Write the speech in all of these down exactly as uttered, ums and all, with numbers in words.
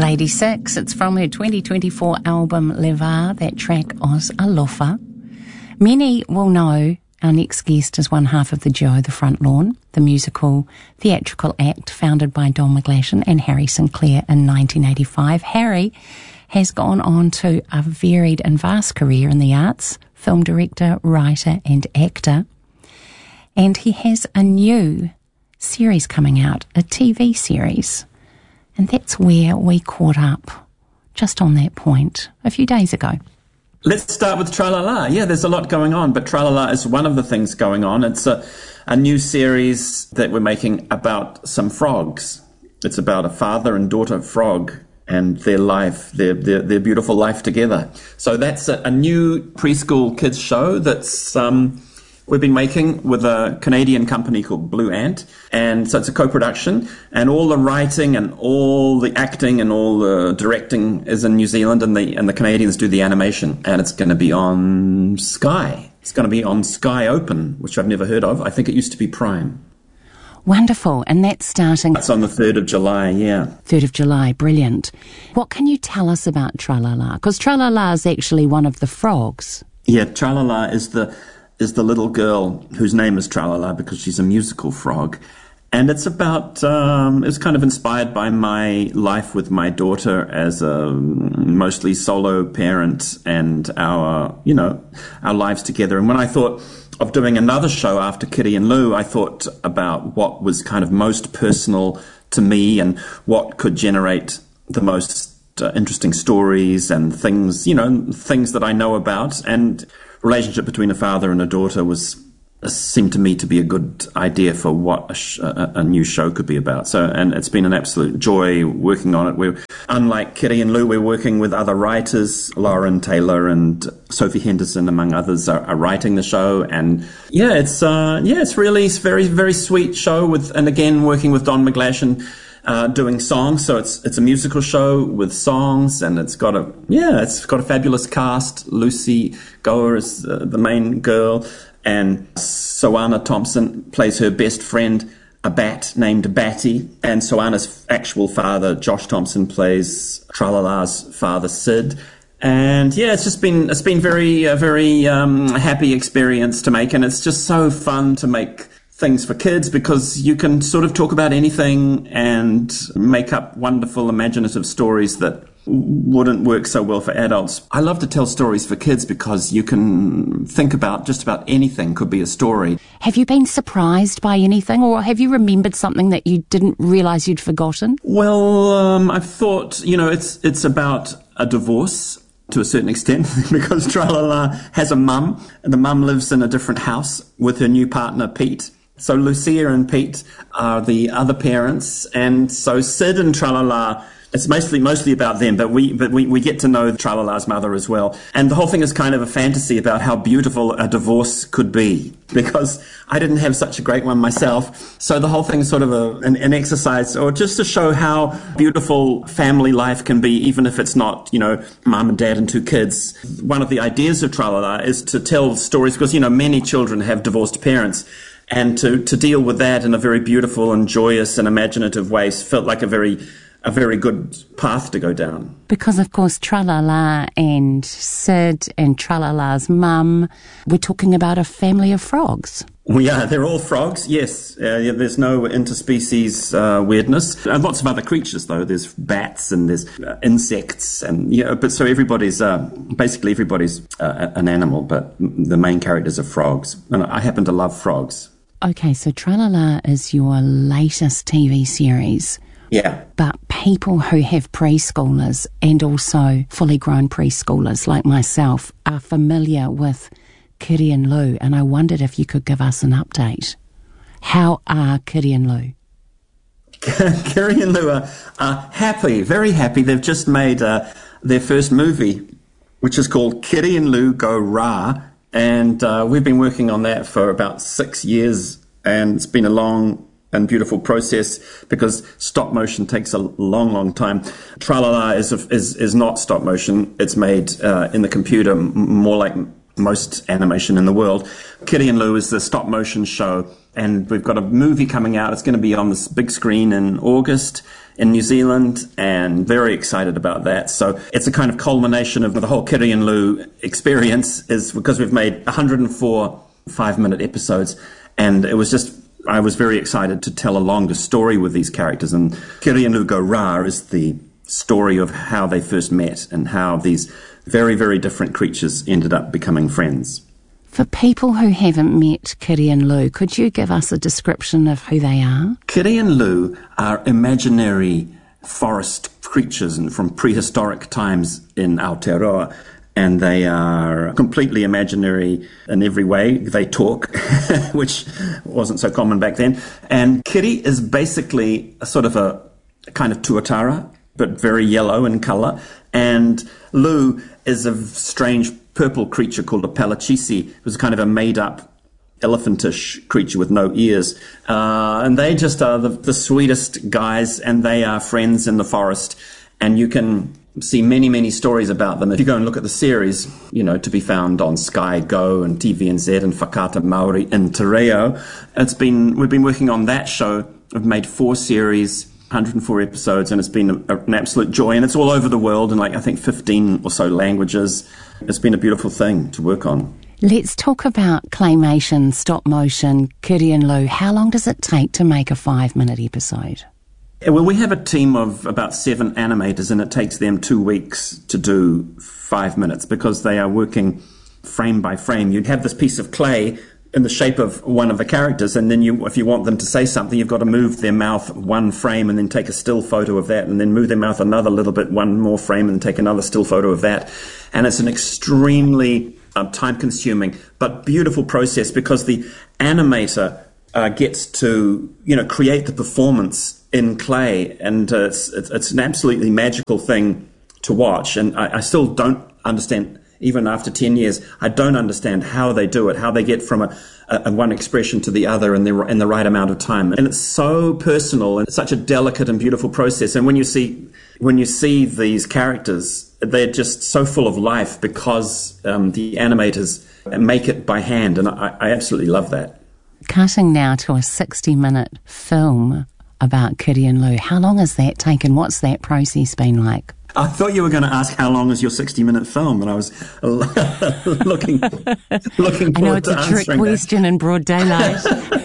eighty-six. It's from her twenty twenty-four album Levar. That track was Alofa. Many will know our next guest is one half of the duo The Front Lawn, the musical theatrical act founded by Don McGlashan and Harry Sinclair in nineteen eighty-five. Harry has gone on to a varied and vast career in the arts, film director, writer and actor. And he has a new series coming out, a T V series. And that's where we caught up, just on that point, a few days ago. Let's start with Tra-La-La. Yeah, there's a lot going on, but Tra-La-La is one of the things going on. It's a, a new series that we're making about some frogs. It's about a father and daughter frog and their life, their their, their beautiful life together. So that's a, a new preschool kids show that's um, we've been making with a Canadian company called Blue Ant. And so it's a co-production, and all the writing and all the acting and all the directing is in New Zealand, and the and the Canadians do the animation. And it's going to be on Sky. It's going to be on Sky Open, which I've never heard of. I think it used to be Prime. Wonderful. And that's starting... That's on the third of July, yeah. third of July, brilliant. What can you tell us about Tra-La-La? Because Tra-La-La is actually one of the frogs. Yeah, Tra-La-La is the... is the little girl whose name is Tra-La-La because she's a musical frog. And it's about, um, it's kind of inspired by my life with my daughter as a mostly solo parent and our, you know, our lives together. And when I thought of doing another show after Kitty and Lou, I thought about what was kind of most personal to me and what could generate the most uh, interesting stories and things, you know, things that I know about. And relationship between a father and a daughter was uh, seemed to me to be a good idea for what a, sh- a, a new show could be about. So, and it's been an absolute joy working on it. We're, unlike Kitty and Lou, we're working with other writers. Lauren Taylor and Sophie Henderson, among others, are, are writing the show. And yeah, it's uh, yeah, it's really it's very very sweet show with, and again working with Don McGlashan. Uh, doing songs, so it's it's a musical show with songs, and it's got a yeah, it's got a fabulous cast. Lucy Goer is uh, the main girl, and Soana Thompson plays her best friend, a bat named Batty, and Soana's actual father, Josh Thompson, plays Tra-La-La's father, Sid. And yeah, it's just been it's been very a very um, happy experience to make, and it's just so fun to make things for kids because you can sort of talk about anything and make up wonderful imaginative stories that wouldn't work so well for adults. I love to tell stories for kids because you can think about just about anything could be a story. Have you been surprised by anything, or have you remembered something that you didn't realise you'd forgotten? Well, um, I've thought, you know, it's it's about a divorce to a certain extent because Tra-La-La has a mum, and the mum lives in a different house with her new partner, Pete. So Lucia and Pete are the other parents, and so Sid and Tra-La-La, it's mostly mostly about them, but we but we, we get to know Tra-La-La's mother as well. And the whole thing is kind of a fantasy about how beautiful a divorce could be, because I didn't have such a great one myself. So the whole thing is sort of a, an, an exercise, or just to show how beautiful family life can be, even if it's not, you know, mum and dad and two kids. One of the ideas of Tra-La-La is to tell stories, because, you know, many children have divorced parents. And to, to deal with that in a very beautiful and joyous and imaginative way felt like a very a very good path to go down. Because, of course, Tra-La-La and Sid and Tra-La-La's mum, we're talking about a family of frogs. We are. They're all frogs, yes. Uh, yeah, there's no interspecies uh, weirdness. And lots of other creatures, though. There's bats and there's uh, insects. and yeah. But so everybody's, uh, basically everybody's uh, an animal, but the main characters are frogs. And I happen to love frogs. Okay, so Tra-La-La is your latest T V series. Yeah. But people who have preschoolers and also fully grown preschoolers like myself are familiar with Kitty and Lou, and I wondered if you could give us an update. How are Kitty and Lou? Kitty and Lou are, are happy, very happy. They've just made uh, their first movie, which is called Kitty and Lou Go Rah. And uh, we've been working on that for about six years, and it's been a long and beautiful process because stop motion takes a long, long time. Tra-La-La is is is not stop motion. It's made uh, in the computer, m- more like most animation in the world. Kitty and Lou is the stop motion show, and we've got a movie coming out. It's going to be on this big screen in August in New Zealand, and very excited about that. So it's a kind of culmination of the whole Kitty and Lou experience, is because we've made one hundred four five-minute episodes, and it was just, I was very excited to tell a longer story with these characters. And Kitty and Lou Go Rah is the story of how they first met and how these very, very different creatures ended up becoming friends. For people who haven't met Kitty and Lou, could you give us a description of who they are? Kitty and Lou are imaginary forest creatures and from prehistoric times in Aotearoa, and they are completely imaginary in every way. They talk, which wasn't so common back then. And Kitty is basically a sort of a, a kind of tuatara, but very yellow in colour. And Lou is a strange purple creature called a palachisi. It was kind of a made-up elephantish creature with no ears. Uh, and they just are the, the sweetest guys, and they are friends in the forest. And you can see many, many stories about them. If you go and look at the series, you know, to be found on Sky Go and T V N Z and Whakata Maori in Te Reo. It's been, we've been working on that show. We've made four series, one hundred four episodes, and it's been a, a, an absolute joy. And it's all over the world in like, I think, fifteen or so languages. It's been a beautiful thing to work on. Let's talk about claymation, stop motion, Kitty and Lou. How long does it take to make a five-minute episode? Well, we have a team of about seven animators, and it takes them two weeks to do five minutes because they are working frame by frame. You'd have this piece of clay in the shape of one of the characters, and then you, if you want them to say something, you've got to move their mouth one frame and then take a still photo of that, and then move their mouth another little bit, one more frame, and take another still photo of that. And it's an extremely uh, time-consuming but beautiful process because the animator uh, gets to, you know, create the performance in clay, and uh, it's, it's it's an absolutely magical thing to watch. And I, I still don't understand. Even after ten years, I don't understand how they do it, how they get from a, a one expression to the other in the, in the right amount of time. And it's so personal, and it's such a delicate and beautiful process. And when you see, when you see these characters, they're just so full of life because um, the animators make it by hand. And I, I absolutely love that. Cutting now to a sixty-minute film about Kitty and Lou. How long has that taken? What's that process been like? I thought you were going to ask how long is your sixty-minute film, and I was looking looking forward to answering that. I know it's a trick question in broad daylight.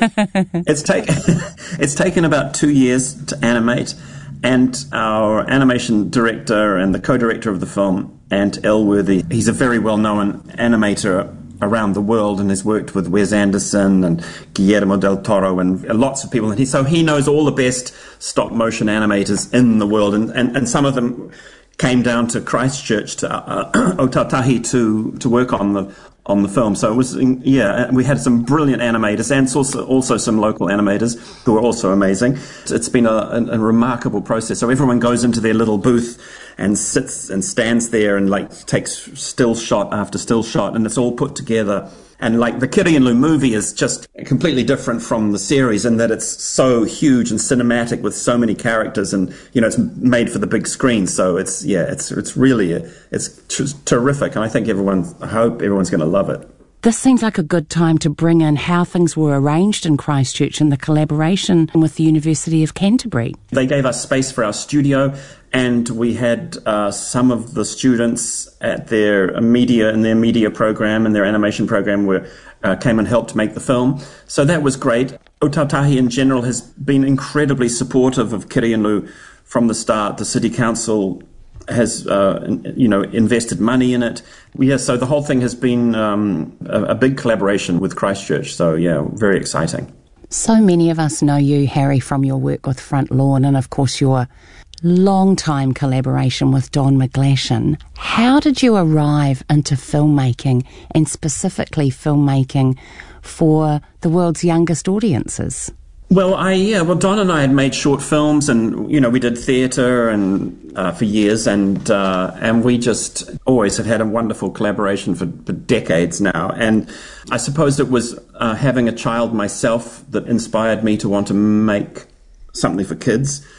it's taken it's taken about two years to animate, and our animation director and the co-director of the film, Ant Elworthy, he's a very well-known animator around the world and has worked with Wes Anderson and Guillermo del Toro and lots of people. And he, so he knows all the best stop-motion animators in the world. And, and, and some of them came down to Christchurch, to uh, Otautahi, to, to work on the on the film. So it was, yeah, we had some brilliant animators and also, also some local animators who were also amazing. It's been a, a, a remarkable process. So everyone goes into their little booth and sits and stands there and like takes still shot after still shot, and it's all put together. And like the Kitty and Lou movie is just completely different from the series in that it's so huge and cinematic with so many characters, and you know it's made for the big screen. So it's yeah, it's it's really a, it's t- terrific, and I think everyone, I hope everyone's going to love it. This seems like a good time to bring in how things were arranged in Christchurch and the collaboration with the University of Canterbury. They gave us space for our studio, and we had uh, some of the students at their media, in their media program and their animation program were, uh, came and helped make the film. So that was great. Otautahi in general has been incredibly supportive of Kitty and Lou from the start. The City Council has, uh, you know, invested money in it. Yeah, so the whole thing has been um, a, a big collaboration with Christchurch. So, yeah, very exciting. So many of us know you, Harry, from your work with Front Lawn and, of course, your long-time collaboration with Don McGlashan. How did you arrive into filmmaking, and specifically filmmaking for the world's youngest audiences? Well, I yeah. Well, Don and I had made short films, and you know we did theatre and uh, for years, and uh, and we just always have had a wonderful collaboration for, for decades now. And I suppose it was uh, having a child myself that inspired me to want to make something for kids.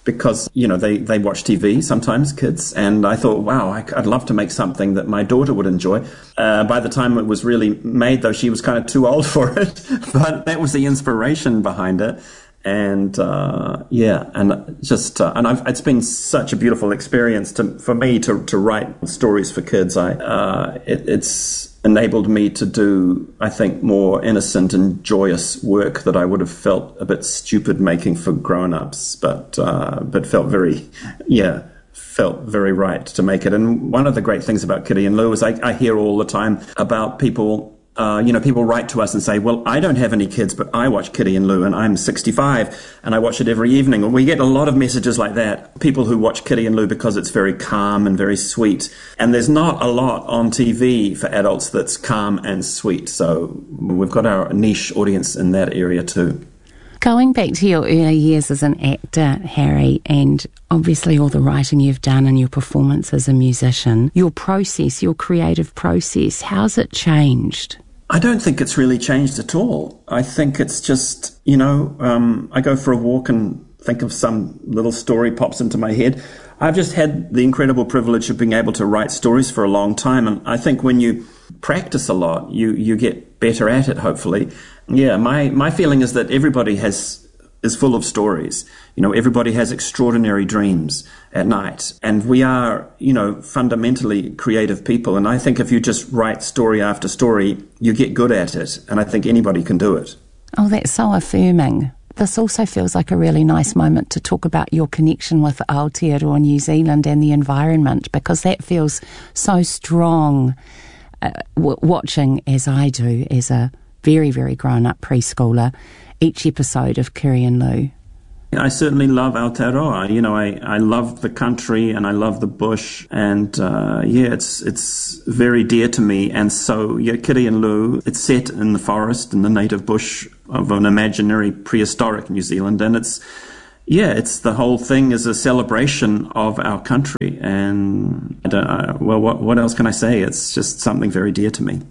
because, you know, they, they watch T V sometimes, kids, and I thought, wow, I, I'd love to make something that my daughter would enjoy. Uh, by the time it was really made, though, she was kind of too old for it, but that was the inspiration behind it. And, uh, yeah, and just, uh, and I've, it's been such a beautiful experience to, for me to, to write stories for kids. I, uh, it, it's enabled me to do, I think, more innocent and joyous work that I would have felt a bit stupid making for grown-ups, but, uh, but felt very, yeah, felt very right to make it. And one of the great things about Kitty and Lou is I, I hear all the time about people, Uh, you know, people write to us and say, well, I don't have any kids, but I watch Kitty and Lou, and I'm sixty-five, and I watch it every evening. And we get a lot of messages like that, people who watch Kitty and Lou because it's very calm and very sweet. And there's not a lot on T V for adults that's calm and sweet. So we've got our niche audience in that area too. Going back to your early years as an actor, Harry, and obviously all the writing you've done and your performance as a musician, your process, your creative process, how's it changed? I don't think it's really changed at all. I think it's just, you know, um, I go for a walk and think of some little story pops into my head. I've just had the incredible privilege of being able to write stories for a long time. And I think when you practice a lot, you, you get better at it, hopefully. Yeah, my, my feeling is that everybody has is full of stories. You know, everybody has extraordinary dreams at night. And we are, you know, fundamentally creative people. And I think if you just write story after story, you get good at it. And I think anybody can do it. Oh, that's so affirming. This also feels like a really nice moment to talk about your connection with Aotearoa New Zealand and the environment, because that feels so strong, uh, w- watching, as I do, as a very, very grown-up preschooler, each episode of Kitty and Lou. I certainly love Aotearoa. You know, I, I love the country and I love the bush, and uh, yeah, it's it's very dear to me. And so, yeah, Kitty and Lou, it's set in the forest, in the native bush of an imaginary prehistoric New Zealand, and it's, yeah, it's the whole thing is a celebration of our country. And I don't, uh, well, what what else can I say? It's just something very dear to me.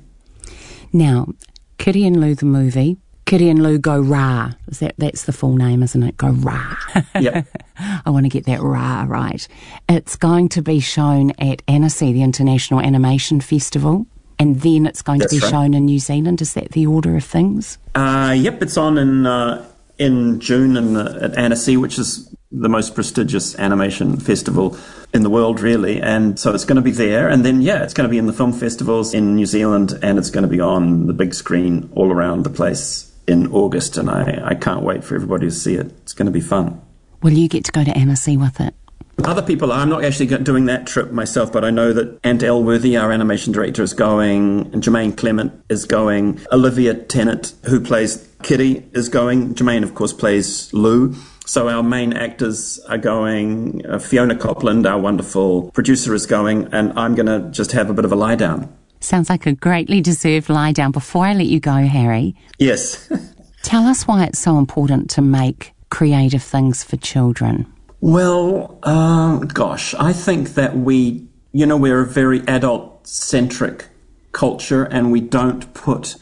Now, Kitty and Lou the movie. Kitty and Lou Go Rah. Is that, that's the full name, isn't it? Go Rah. Yep. I want to get that Rah right. It's going to be shown at Annecy, the International Animation Festival, and then it's going that's to be right. shown in New Zealand. Is that the order of things? Uh, yep, it's on in uh, in June in the, at Annecy, which is the most prestigious animation festival in the world, really. And so it's going to be there. And then, yeah, it's going to be in the film festivals in New Zealand, and it's going to be on the big screen all around the place in August, and I, I can't wait for everybody to see it. It's going to be fun. Will you get to go to Annecy with it? Other people, I'm not actually doing that trip myself, but I know that Ant Elworthy, our animation director, is going, and Jermaine Clement is going, Olivia Tennant, who plays Kitty, is going. Jermaine, of course, plays Lou. So our main actors are going. Uh, Fiona Copland, our wonderful producer, is going, and I'm going to just have a bit of a lie down. Sounds like a greatly deserved lie down. Before I let you go, Harry. Yes. Tell us why it's so important to make creative things for children. Well, uh, gosh, I think that we, you know, we're a very adult-centric culture, and we don't put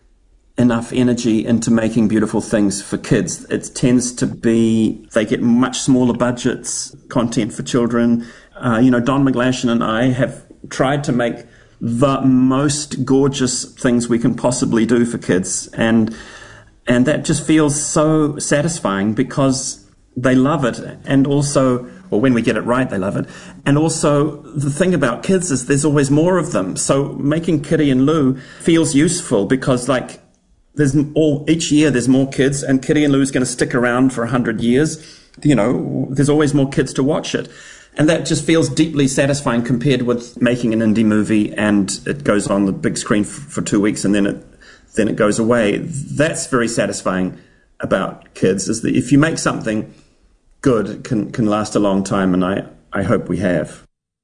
enough energy into making beautiful things for kids. It tends to be, they get much smaller budgets, content for children. Uh, you know, Don McGlashan and I have tried to make the most gorgeous things we can possibly do for kids, and and that just feels so satisfying because they love it, and also, or when we get it right, they love it. And also, the thing about kids is there's always more of them. So making Kitty and Lou feels useful because, like, there's all each year there's more kids, and Kitty and Lou is going to stick around for a hundred years. You know, there's always more kids to watch it. And that just feels deeply satisfying compared with making an indie movie and it goes on the big screen f- for two weeks and then it then it goes away. That's very satisfying about kids, is that if you make something good, it can, can last a long time, and I, I hope we have.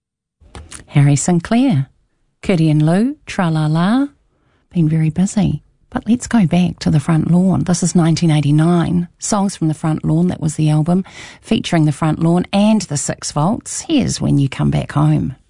Harry Sinclair, Kitty and Lou, tra-la-la, been very busy. But let's go back to The Front Lawn. This is nineteen eighty-nine. Songs from The Front Lawn, that was the album, featuring The Front Lawn and the Six Volts. Here's When You Come Back Home.